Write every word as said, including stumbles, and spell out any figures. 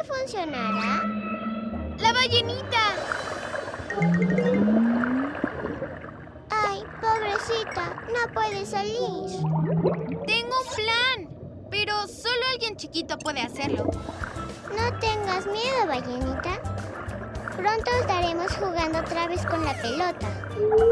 funcionará? ¡La ballenita! Ay, pobrecita, no puede salir. Tengo un plan, pero solo alguien chiquito puede hacerlo. No tengas miedo, ballenita. Pronto estaremos jugando otra vez con la pelota.